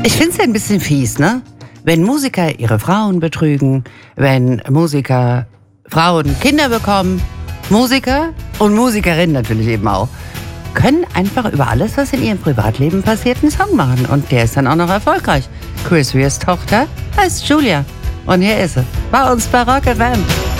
Ich finde es ja ein bisschen fies, ne? Wenn Musiker ihre Frauen betrügen, wenn Musiker Frauen Kinder bekommen, Musiker und Musikerinnen natürlich eben auch, können einfach über alles, was in ihrem Privatleben passiert, einen Song machen. Und der ist dann auch noch erfolgreich. Chris Rears Tochter heißt Julia. Und hier ist sie, bei uns bei Rock FM.